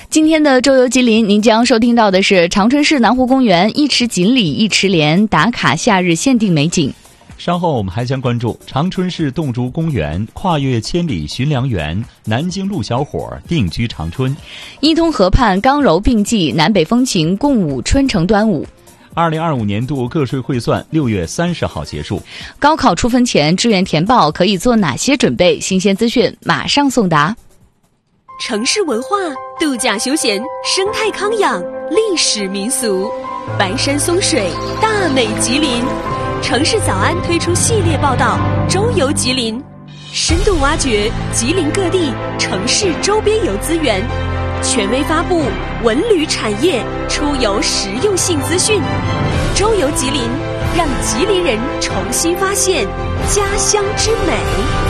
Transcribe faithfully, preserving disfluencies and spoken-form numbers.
今天的周游吉林，您将收听到的是长春市南湖公园一池锦鲤一池莲打卡夏日限定美景。 稍后我们还将关注长春市侗竹公园跨越千里寻良缘，南京路小伙定居长春。 伊通河畔刚柔并济，南北风情共舞春城端午。 二零二五年度个税汇算六月三十号结束。 高考出分前志愿填报可以做哪些准备？新鲜资讯马上送达。 城市文化、度假休闲、生态康养、历史民俗，白山松水，大美吉林。城市早安推出系列报道《周游吉林》，深度挖掘吉林各地城市周边游资源，权威发布文旅产业出游实用性资讯。周游吉林，让吉林人重新发现家乡之美。